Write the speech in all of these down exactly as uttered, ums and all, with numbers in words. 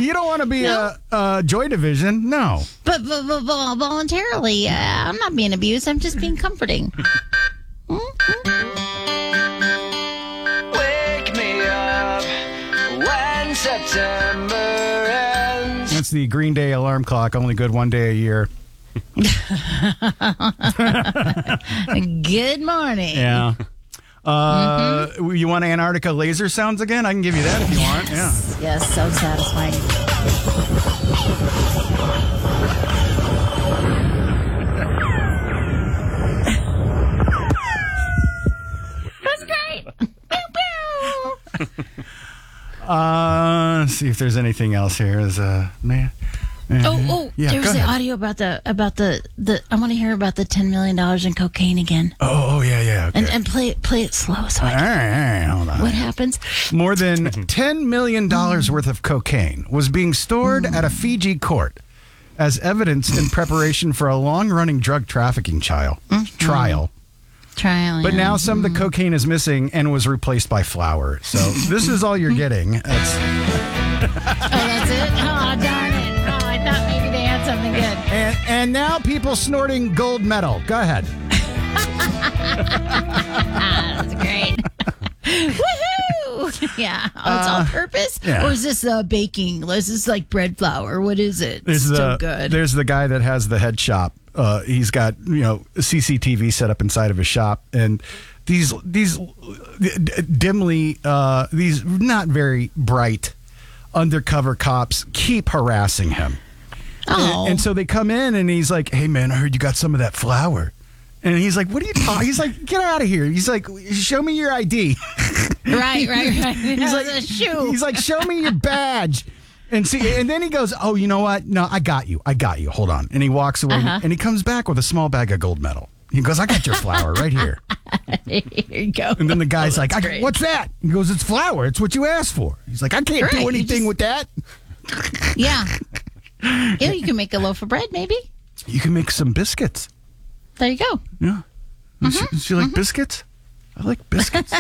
you don't want to be No. a, a Joy Division. No. But, but, but, but voluntarily, uh, I'm not being abused. I'm just being comforting. Wake me up when September ends. That's the Green Day alarm clock, only good one day a year. Good morning. Yeah. Uh, You want Antarctica laser sounds again? I can give you that if you want. Yeah. Yes, so satisfying. That's great. Pew, pew. Uh, let's see if there's anything else here. Is uh, man. Oh, oh! Yeah, there go was the ahead. audio about the about the the. I want to hear about the ten million dollars in cocaine again, Oh, oh yeah, yeah. Okay. and and play it play it slow. So I all right, all right, hold on. what happens? More than ten million dollars Mm. worth of cocaine was being stored at a Fiji court as evidence in preparation for a long-running drug trafficking trial. trial. Trial. But yeah. now some of the cocaine is missing and was replaced by flour. So this is all you're getting. That's, Oh, that's it. Oh, darn it! Oh, I thought maybe they had something good. and, and now people snorting gold medal. Go ahead. Ah, that's great. Woohoo! Yeah. Oh, it's all purpose? yeah. Or is this uh, baking? Is this like bread flour? What is it? There's It's the, so good. There's the guy that has the head shop. Uh, he's got, you know, C C T V set up inside of his shop, and these these dimly uh, these not very bright undercover cops keep harassing him. Oh. And, and so they come in, and he's like, "Hey man, I heard you got some of that flour." And he's like, "What are you talking?" He's like, "Get out of here." He's like, "Show me your I D." Right, right, right. He's like, a shoe. He's like, "Show me your badge." And see, and then he goes, "Oh, you know what? No, I got you. I got you. Hold on." And he walks away, Uh-huh. and he comes back with a small bag of gold medal. He goes, "I got your flour right here." Here you go. And then the guy's Oh, like, that's I, great. "What's that?" He goes, "It's flour. It's what you asked for." He's like, "I can't Right, do you anything just- with that." Yeah. Yeah, you can make a loaf of bread, maybe. You can make some biscuits. There you go. Yeah. Mm-hmm. Does you like biscuits? I like biscuits.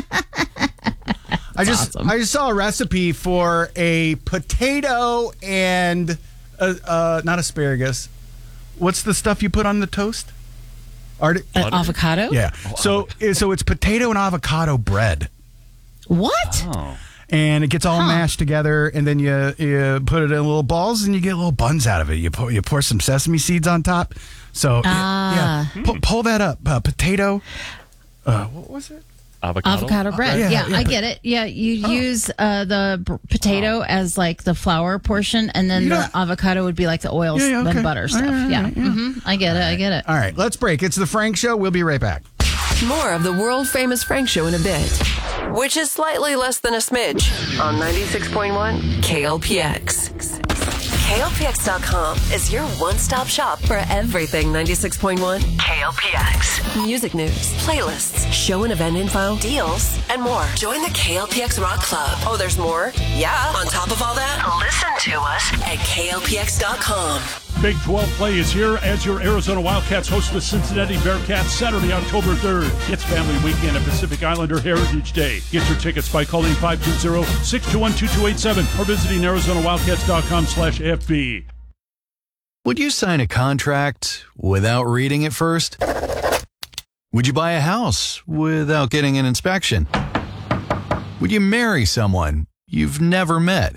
I just awesome. I just saw a recipe for a potato and uh, uh, not asparagus. What's the stuff you put on the toast? Arti- An avocado? yeah. So so it's potato and avocado bread. What? Oh. And it gets all Huh. mashed together, and then you, you put it in little balls, and you get little buns out of it. You pour, you pour some sesame seeds on top. So Ah. yeah, pull, pull that up. Uh, potato. Uh, what was it? Avocado? Avocado bread. Yeah, Yeah, yeah, I but- get it. Yeah, you use uh, the b- potato as like the flour portion, and then You the don't- avocado would be like the oils Yeah, yeah, okay. and butter stuff. All right, yeah, all right, yeah. hmm I get it. I get it. All right, let's break. It's the Frank Show. We'll be right back. More of the world-famous Frank Show in a bit, which is slightly less than a smidge on ninety-six point one K L P X. K L P X dot com is your one-stop shop for everything ninety-six point one K L P X. Music news, playlists, show and event info, deals, and more. Join the K L P X Rock Club. Oh, there's more? Yeah. On top of all that, listen to us at K L P X dot com. Big twelve play is here as your Arizona Wildcats host the Cincinnati Bearcats Saturday, October third. It's family weekend at Pacific Islander Heritage Day. Get your tickets by calling five two zero, six two one, two two eight seven or visiting Arizona Wildcats dot com slash F B. Would you sign a contract without reading it first? Would you buy a house without getting an inspection? Would you marry someone you've never met?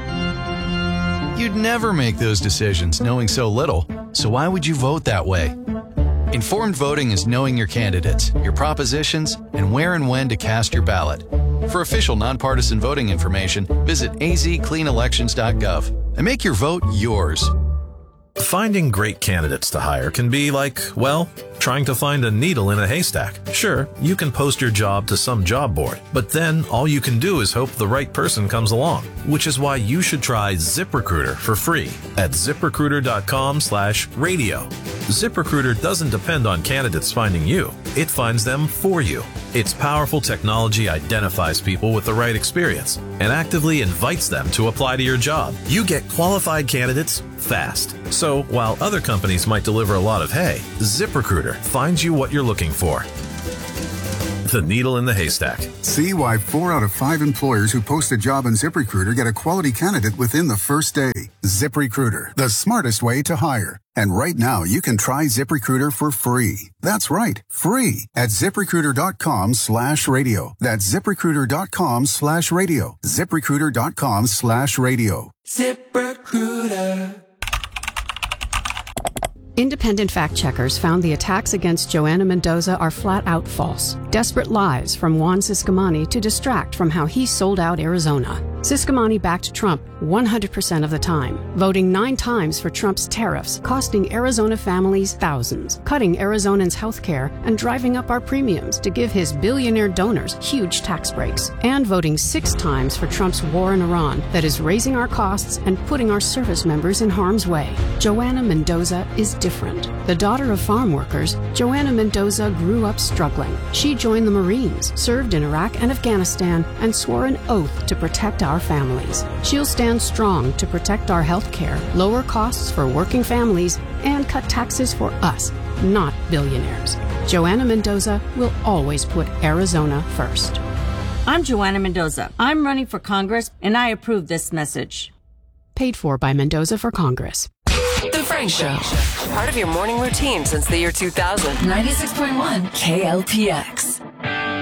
You'd never make those decisions knowing so little, so why would you vote that way? Informed voting is knowing your candidates, your propositions, and where and when to cast your ballot. For official nonpartisan voting information, visit a z clean elections dot gov and make your vote yours. Finding great candidates to hire can be like, well, trying to find a needle in a haystack. Sure, you can post your job to some job board, but then all you can do is hope the right person comes along, which is why you should try ZipRecruiter for free at zip recruiter dot com slash radio. ZipRecruiter doesn't depend on candidates finding you. It finds them for you. Its powerful technology identifies people with the right experience and actively invites them to apply to your job. You get qualified candidates fast. So while other companies might deliver a lot of hay, ZipRecruiter finds you what you're looking for. The needle in the haystack. See why four out of five employers who post a job on ZipRecruiter get a quality candidate within the first day. ZipRecruiter, the smartest way to hire. And right now, you can try ZipRecruiter for free. That's right, free at ZipRecruiter.com slash radio. That's ZipRecruiter.com slash radio. ZipRecruiter.com slash radio. ZipRecruiter. Independent fact checkers found the attacks against Joanna Mendoza are flat out false. Desperate lies from Juan Ciscomani to distract from how he sold out Arizona. Ciscomani backed Trump one hundred percent of the time, voting nine times for Trump's tariffs, costing Arizona families thousands, cutting Arizonans' health care, and driving up our premiums to give his billionaire donors huge tax breaks, and voting six times for Trump's war in Iran that is raising our costs and putting our service members in harm's way. Joanna Mendoza is different. The daughter of farm workers, Joanna Mendoza grew up struggling. She joined the Marines, served in Iraq and Afghanistan, and swore an oath to protect our families. She'll stand strong to protect our health care, lower costs for working families, and cut taxes for us, not billionaires. Joanna Mendoza will always put Arizona first. I'm Joanna Mendoza. I'm running for Congress, and I approve this message. Paid for by Mendoza for Congress. The Frank Show. Part of your morning routine since the year two thousand. ninety-six point one K L P X.